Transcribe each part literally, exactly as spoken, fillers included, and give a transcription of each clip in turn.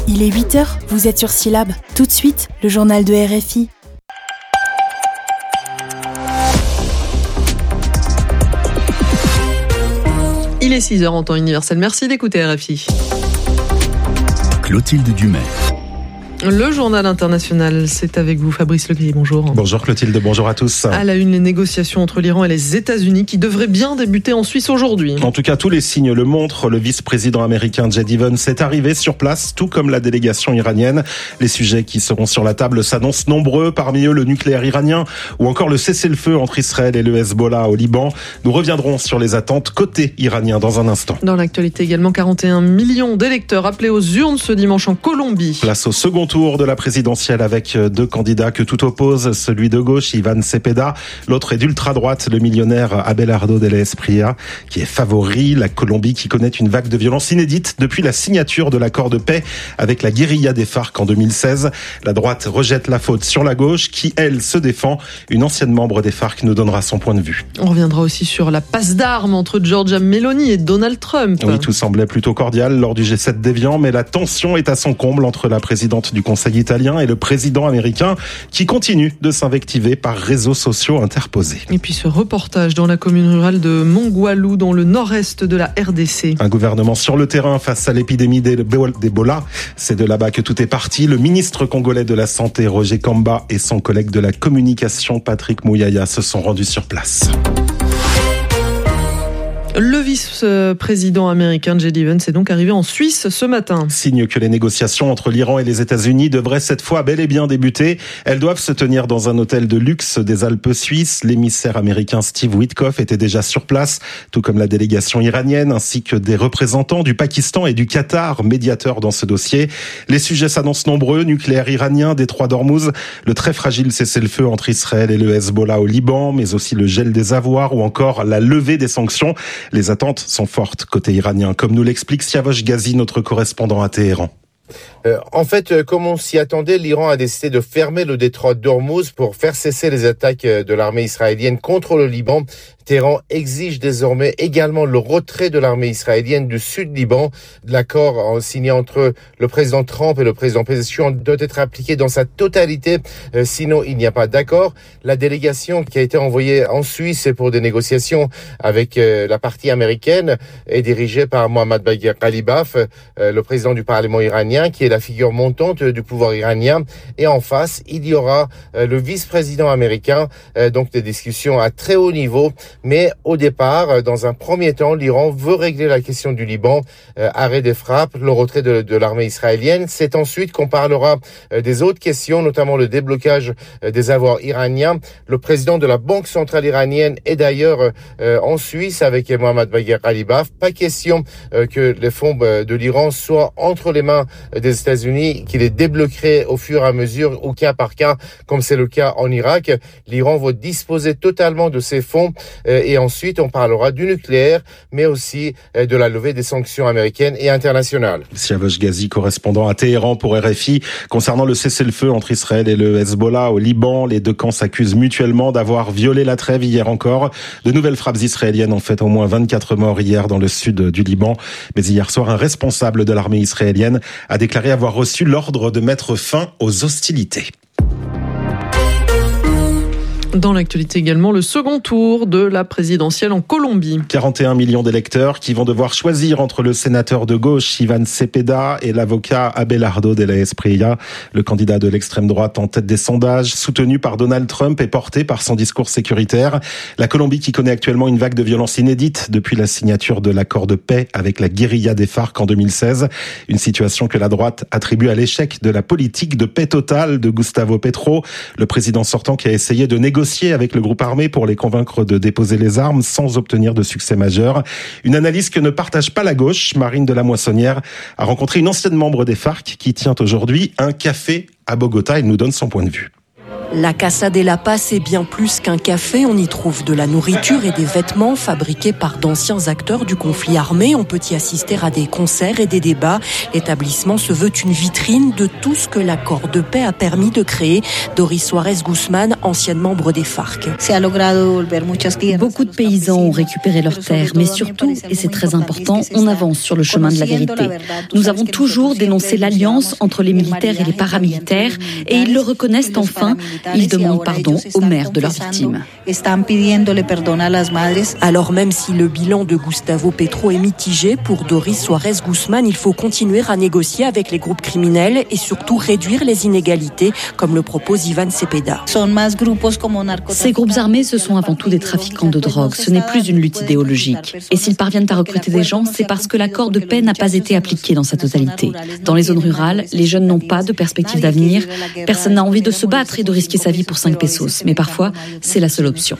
Il est huit heures, vous êtes sur Syllab. Tout de suite, le journal de R F I. Il est six heures en temps universel. Merci d'écouter R F I. Clotilde Dumais. Le journal international, c'est avec vous, Fabrice Legris, bonjour. Bonjour Clotilde, bonjour à tous. À la une, les négociations entre l'Iran et les États-Unis qui devraient bien débuter en Suisse aujourd'hui. En tout cas, tous les signes le montrent. Le vice-président américain J D Vance est arrivé sur place, tout comme la délégation iranienne. Les sujets qui seront sur la table s'annoncent nombreux, parmi eux le nucléaire iranien ou encore le cessez-le-feu entre Israël et le Hezbollah au Liban. Nous reviendrons sur les attentes côté iranien dans un instant. Dans l'actualité également, quarante et un millions d'électeurs appelés aux urnes ce dimanche en Colombie. Place au second tour de la présidentielle avec deux candidats que tout oppose, celui de gauche, Iván Cepeda, l'autre est d'ultra-droite, le millionnaire Abelardo de la Espriella, qui est favori. La Colombie qui connaît une vague de violence inédite depuis la signature de l'accord de paix avec la guérilla des FARC en deux mille seize. La droite rejette la faute sur la gauche qui, elle, se défend. Une ancienne membre des FARC nous donnera son point de vue. On reviendra aussi sur la passe d'armes entre Giorgia Meloni et Donald Trump. Oui, tout semblait plutôt cordial lors du G sept d'Évian, mais la tension est à son comble entre la présidente du Conseil italien et le président américain qui continue de s'invectiver par réseaux sociaux interposés. Et puis ce reportage dans la commune rurale de Mongualou, dans le nord-est de la R D C. Un gouvernement sur le terrain face à l'épidémie d'Ebola. C'est de là-bas que tout est parti. Le ministre congolais de la Santé, Roger Kamba, et son collègue de la communication, Patrick Mouyaya, se sont rendus sur place. Le vice-président américain J D Vance est donc arrivé en Suisse ce matin. Signe que les négociations entre l'Iran et les États-Unis devraient cette fois bel et bien débuter. Elles doivent se tenir dans un hôtel de luxe des Alpes suisses. L'émissaire américain Steve Witkoff était déjà sur place, tout comme la délégation iranienne, ainsi que des représentants du Pakistan et du Qatar, médiateurs dans ce dossier. Les sujets s'annoncent nombreux: nucléaire iranien, détroit d'Ormuz, le très fragile cessez-le-feu entre Israël et le Hezbollah au Liban, mais aussi le gel des avoirs ou encore la levée des sanctions. Les attentes sont fortes côté iranien, comme nous l'explique Siavosh Ghazi, notre correspondant à Téhéran. Euh, en fait, comme on s'y attendait, l'Iran a décidé de fermer le détroit d'Ormuz pour faire cesser les attaques de l'armée israélienne contre le Liban. Téhéran exige désormais également le retrait de l'armée israélienne du sud Liban. L'accord signé entre le président Trump et le président Pezeshkian doit être appliqué dans sa totalité, euh, sinon il n'y a pas d'accord. La délégation qui a été envoyée en Suisse pour des négociations avec euh, la partie américaine est dirigée par Mohammad Bagher Ghalibaf, euh, le président du Parlement iranien, qui est la figure montante du pouvoir iranien. Et en face, il y aura euh, le vice-président américain, euh, donc des discussions à très haut niveau. Mais au départ, dans un premier temps, l'Iran veut régler la question du Liban, euh, arrêt des frappes, le retrait de, de l'armée israélienne. C'est ensuite qu'on parlera euh, des autres questions, notamment le déblocage euh, des avoirs iraniens. Le président de la Banque centrale iranienne est d'ailleurs euh, en Suisse avec Mohammad Bagher Ghalibaf. Pas question euh, que les fonds de l'Iran soient entre les mains des États-Unis, qui les débloqueraient au fur et à mesure, au cas par cas, comme c'est le cas en Irak. L'Iran va disposer totalement de ces fonds. Et ensuite, on parlera du nucléaire, mais aussi de la levée des sanctions américaines et internationales. Siavosh Ghazi, correspondant à Téhéran pour R F I. Concernant le cessez-le-feu entre Israël et le Hezbollah au Liban, les deux camps s'accusent mutuellement d'avoir violé la trêve hier encore. De nouvelles frappes israéliennes ont fait au moins vingt-quatre morts hier dans le sud du Liban. Mais hier soir, un responsable de l'armée israélienne a déclaré avoir reçu l'ordre de mettre fin aux hostilités. Dans l'actualité également, le second tour de la présidentielle en Colombie. quarante et un millions d'électeurs qui vont devoir choisir entre le sénateur de gauche Iván Cepeda et l'avocat Abelardo de la Espriella, le candidat de l'extrême droite en tête des sondages, soutenu par Donald Trump et porté par son discours sécuritaire. La Colombie qui connaît actuellement une vague de violence inédite depuis la signature de l'accord de paix avec la guérilla des FARC en deux mille seize. Une situation que la droite attribue à l'échec de la politique de paix totale de Gustavo Petro, le président sortant qui a essayé de négocier avec le groupe armé pour les convaincre de déposer les armes sans obtenir de succès majeur. Une analyse que ne partage pas la gauche. Marine de la Moissonnière a rencontré une ancienne membre des FARC qui tient aujourd'hui un café à Bogota. Elle nous donne son point de vue. La Casa de la Paz est bien plus qu'un café. On y trouve de la nourriture et des vêtements fabriqués par d'anciens acteurs du conflit armé. On peut y assister à des concerts et des débats. L'établissement se veut une vitrine de tout ce que l'accord de paix a permis de créer. Doris Suarez Guzman, ancienne membre des FARC. Beaucoup de paysans ont récupéré leurs terres, mais surtout, et c'est très important, on avance sur le chemin de la vérité. Nous avons toujours dénoncé l'alliance entre les militaires et les paramilitaires, et ils le reconnaissent enfin. Ils demandent pardon aux mères de leurs victimes. Alors même si le bilan de Gustavo Petro est mitigé, pour Doris Suarez Guzman, il faut continuer à négocier avec les groupes criminels et surtout réduire les inégalités, comme le propose Iván Cepeda. Ces groupes armés, ce sont avant tout des trafiquants de drogue. Ce n'est plus une lutte idéologique. Et s'ils parviennent à recruter des gens, c'est parce que l'accord de paix n'a pas été appliqué dans sa totalité. Dans les zones rurales, les jeunes n'ont pas de perspective d'avenir. Personne n'a envie de se battre et de risquer sa vie pour cinq pesos. Mais parfois, c'est la seule option.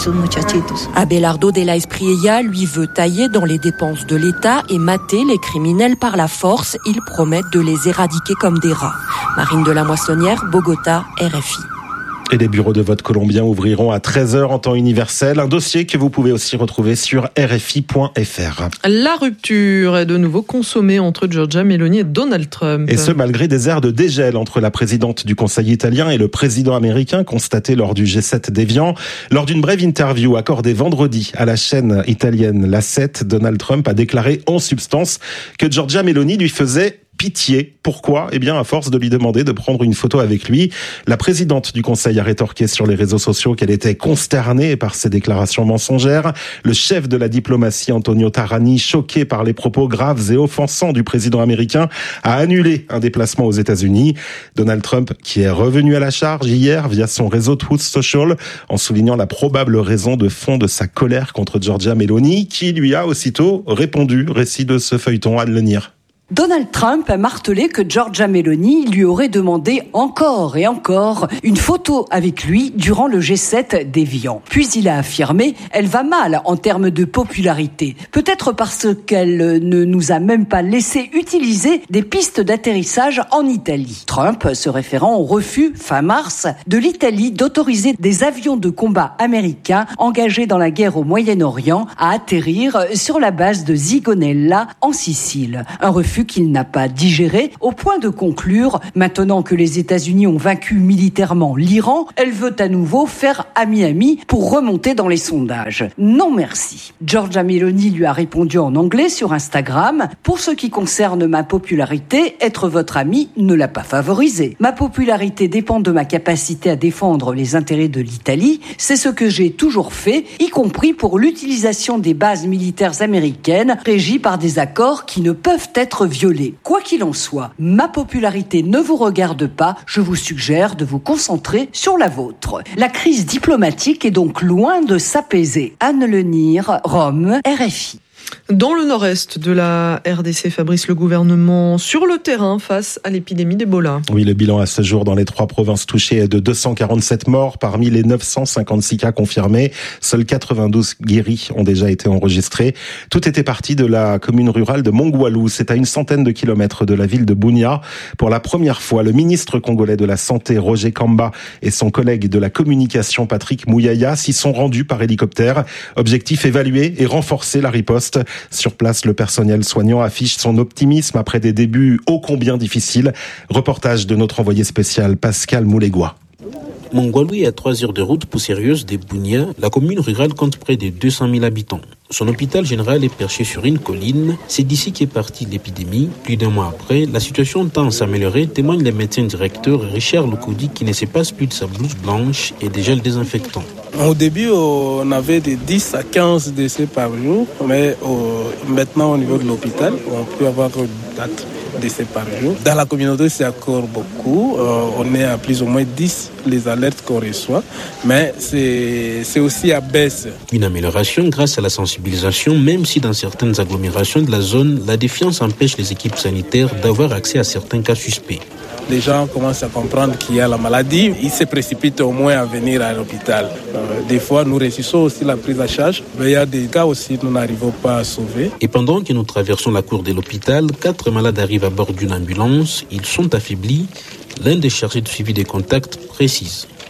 Abelardo de la Espriella, lui, veut tailler dans les dépenses de l'État et mater les criminels par la force. Ils promettent de les éradiquer comme des rats. Marine de la Moissonnière, Bogota, R F I. Et les bureaux de vote colombiens ouvriront à treize heures en temps universel. Un dossier que vous pouvez aussi retrouver sur r f i point f r. La rupture est de nouveau consommée entre Giorgia Meloni et Donald Trump. Et ce, malgré des airs de dégel entre la présidente du Conseil italien et le président américain, constaté lors du G sept d'Évian. Lors d'une brève interview accordée vendredi à la chaîne italienne La sept, Donald Trump a déclaré en substance que Giorgia Meloni lui faisait pitié. Pourquoi ? Eh bien, à force de lui demander de prendre une photo avec lui, la présidente du Conseil a rétorqué sur les réseaux sociaux qu'elle était consternée par ces déclarations mensongères. Le chef de la diplomatie, Antonio Tajani, choqué par les propos graves et offensants du président américain, a annulé un déplacement aux États-Unis. Donald Trump, qui est revenu à la charge hier via son réseau Truth Social, en soulignant la probable raison de fond de sa colère contre Giorgia Meloni, qui lui a aussitôt répondu. Récit de ce feuilleton, Anne Lenir. Donald Trump a martelé que Giorgia Meloni lui aurait demandé encore et encore une photo avec lui durant le G sept d'Évian. Puis il a affirmé « Elle va mal en termes de popularité. Peut-être parce qu'elle ne nous a même pas laissé utiliser des pistes d'atterrissage en Italie. » Trump se référant au refus, fin mars, de l'Italie d'autoriser des avions de combat américains engagés dans la guerre au Moyen-Orient à atterrir sur la base de Zigonella en Sicile. Un refus qu'il n'a pas digéré, au point de conclure, maintenant que les États-Unis ont vaincu militairement l'Iran, elle veut à nouveau faire ami-ami pour remonter dans les sondages. Non merci. Giorgia Meloni lui a répondu en anglais sur Instagram. Pour ce qui concerne ma popularité, être votre ami ne l'a pas favorisée. Ma popularité dépend de ma capacité à défendre les intérêts de l'Italie. C'est ce que j'ai toujours fait, y compris pour l'utilisation des bases militaires américaines régies par des accords qui ne peuvent être violé. Quoi qu'il en soit, ma popularité ne vous regarde pas, je vous suggère de vous concentrer sur la vôtre. La crise diplomatique est donc loin de s'apaiser. Anne Lenir, Rome, R F I. Dans le nord-est de la R D C, Fabrice, le gouvernement sur le terrain face à l'épidémie d'Ebola. Oui, le bilan à ce jour dans les trois provinces touchées est de deux cent quarante-sept morts. Parmi les neuf cent cinquante-six cas confirmés, seuls quatre-vingt-douze guéris ont déjà été enregistrés. Tout était parti de la commune rurale de Mongwalu. C'est à une centaine de kilomètres de la ville de Bunia. Pour la première fois, le ministre congolais de la Santé, Roger Kamba, et son collègue de la communication, Patrick Mouyaya, s'y sont rendus par hélicoptère. Objectif, évaluer et renforcer la riposte. Sur place, le personnel soignant affiche son optimisme après des débuts ô combien difficiles. Reportage de notre envoyé spécial Pascal Moulégois. Mongwalu est à trois heures de route poussiéreuse de Bunia. La commune rurale compte près de deux cent mille habitants. Son hôpital général est perché sur une colline. C'est d'ici qu'est partie l'épidémie. Plus d'un mois après, la situation tend à s'améliorer, témoigne le médecin directeur Richard Lukoudi, qui ne se passe plus de sa blouse blanche et des gels désinfectants. Au début, on avait de dix à quinze décès par jour, mais maintenant au niveau de l'hôpital, on peut avoir quatre décès par jour. Dans la communauté, c'est encore beaucoup. Euh, on est à plus ou moins dix les alertes qu'on reçoit, mais c'est, c'est aussi à baisse. Une amélioration grâce à la sensibilisation, même si dans certaines agglomérations de la zone, la défiance empêche les équipes sanitaires d'avoir accès à certains cas suspects. Les gens commencent à comprendre qu'il y a la maladie, ils se précipitent au moins à venir à l'hôpital. Euh, des fois, nous réussissons aussi la prise en charge, mais il y a des cas aussi que nous n'arrivons pas à sauver. Et pendant que nous traversons la cour de l'hôpital, quatre malades arrivent à bord d'une ambulance. Ils sont affaiblis. L'un des chargés de suivi des contacts précise.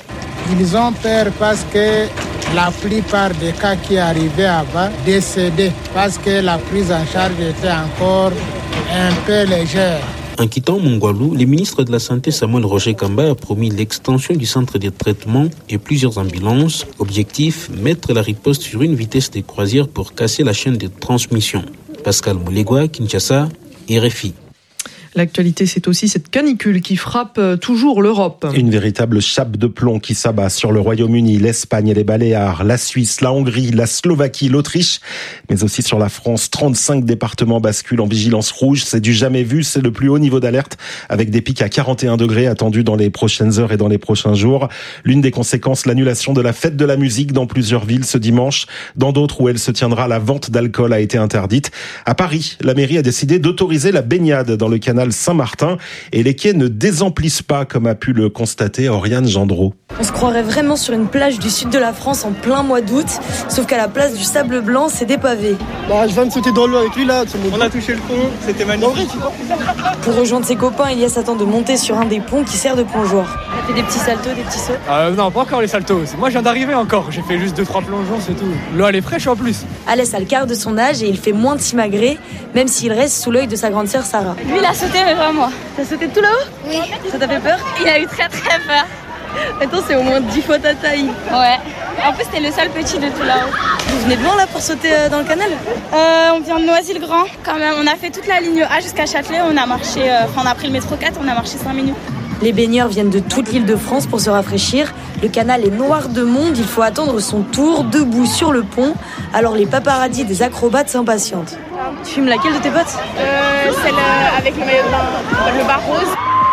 Ils ont peur parce que la plupart des cas qui arrivaient avant décédaient parce que la prise en charge était encore un peu légère. En quittant Mongwalu, le ministre de la Santé Samuel Roger Kamba a promis l'extension du centre de traitement et plusieurs ambulances. Objectif, mettre la riposte sur une vitesse de croisière pour casser la chaîne de transmission. Pascal Moulegua, Kinshasa, R F I. L'actualité, c'est aussi cette canicule qui frappe toujours l'Europe. Une véritable chape de plomb qui s'abat sur le Royaume-Uni, l'Espagne et les Baléares, la Suisse, la Hongrie, la Slovaquie, l'Autriche, mais aussi sur la France. trente-cinq départements basculent en vigilance rouge. C'est du jamais vu, c'est le plus haut niveau d'alerte, avec des pics à quarante et un degrés attendus dans les prochaines heures et dans les prochains jours. L'une des conséquences, l'annulation de la fête de la musique dans plusieurs villes ce dimanche. Dans d'autres où elle se tiendra, la vente d'alcool a été interdite. À Paris, la mairie a décidé d'autoriser la baignade dans le canal Saint-Martin et les quais ne désemplissent pas comme a pu le constater Oriane Gendreau. On se croirait vraiment sur une plage du sud de la France en plein mois d'août, sauf qu'à la place du sable blanc, c'est des pavés. Bah, je viens de sauter dans l'eau avec lui là. On a touché le pont, c'était magnifique. Pour rejoindre ses copains, Elias attend de monter sur un des ponts qui sert de plongeoir. Il a fait des petits saltos, des petits sauts euh, Non, pas encore les saltos. Moi, je viens d'arriver encore. J'ai fait juste deux trois plongeons, c'est tout. L'eau, elle est fraîche en plus. Alès a le quart de son âge et il fait moins de simagrées, même s'il reste sous l'œil de sa grande sœur Sarah. Lui, il a sauté, mais pas moi. T'as sauté tout là-haut? Oui. Ça t'a fait peur? Il a eu très très peur. Attends, c'est au moins dix fois ta taille. Ouais. En plus, t'es le seul petit de tout là-haut. Vous venez de loin là pour sauter dans le canal? euh, On vient de Noisy-le-Grand. Quand même, on a fait toute la ligne A jusqu'à Châtelet. On a marché, enfin, euh, on a pris le métro quatre, on a marché cinq minutes. Les baigneurs viennent de toute l'île de France pour se rafraîchir. Le canal est noir de monde, il faut attendre son tour, debout sur le pont. Alors les paparazzis des acrobates s'impatientent. Tu filmes laquelle de tes potes? euh, Celle avec le maillot de bain, le bar rose.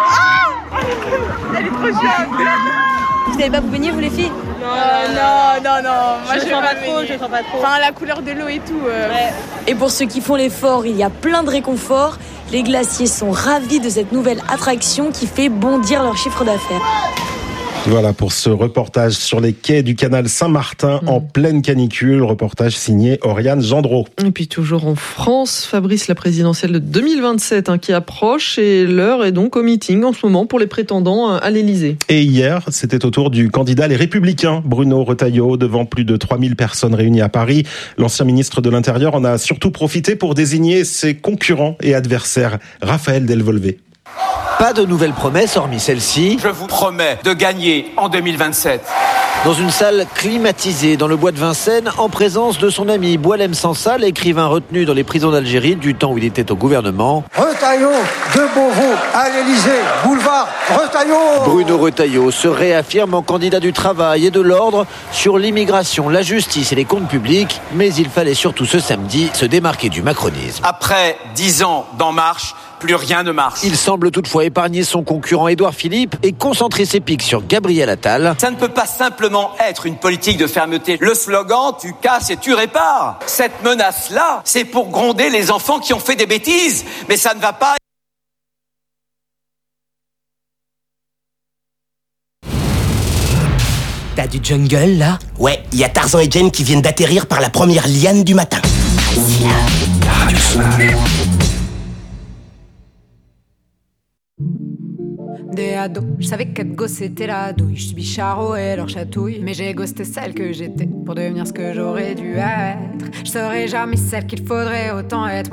Ah, elle est trop chouette. Vous n'allez pas vous baigner, vous les filles? Euh, non, non, non, moi je ne ne sens pas pas trop, je ne sens pas trop. Enfin, la couleur de l'eau et tout. Euh... Ouais. Et pour ceux qui font l'effort, il y a plein de réconfort. Les glaciers sont ravis de cette nouvelle attraction qui fait bondir leur chiffre d'affaires. Voilà pour ce reportage sur les quais du canal Saint-Martin mmh. en pleine canicule. Reportage signé Oriane Gendreau. Et puis toujours en France, Fabrice, la présidentielle de deux mille vingt-sept hein, qui approche et l'heure est donc au meeting en ce moment pour les prétendants à l'Élysée. Et hier, c'était au tour du candidat Les Républicains, Bruno Retailleau, devant plus de trois mille personnes réunies à Paris. L'ancien ministre de l'Intérieur en a surtout profité pour désigner ses concurrents et adversaires. Raphaël Delvolvé. Pas de nouvelles promesses hormis celle-ci. Je vous promets de gagner en deux mille vingt-sept. Dans une salle climatisée dans le bois de Vincennes, en présence de son ami Boualem Sansal, écrivain retenu dans les prisons d'Algérie du temps où il était au gouvernement. Retailleau de Beauvau à l'Élysée, boulevard Retailleau. Bruno Retailleau se réaffirme en candidat du travail et de l'ordre sur l'immigration, la justice et les comptes publics, mais il fallait surtout ce samedi se démarquer du macronisme. Après dix ans d'En Marche, plus rien ne marche. Il semble toutefois épargner son concurrent Édouard Philippe et concentrer ses pics sur Gabriel Attal. Ça ne peut pas simplement être une politique de fermeté. Le slogan « tu casses et tu répares ». Cette menace-là, c'est pour gronder les enfants qui ont fait des bêtises. Mais ça ne va pas... T'as du jungle, là? Ouais, il y a Tarzan et Jane qui viennent d'atterrir par la première liane du matin. Des ados, je savais qu'être gosse c'était la douille. Je suis bicharo et leur chatouille. Mais j'ai ghosté celle que j'étais pour devenir ce que j'aurais dû être. Je serai jamais celle qu'il faudrait autant être.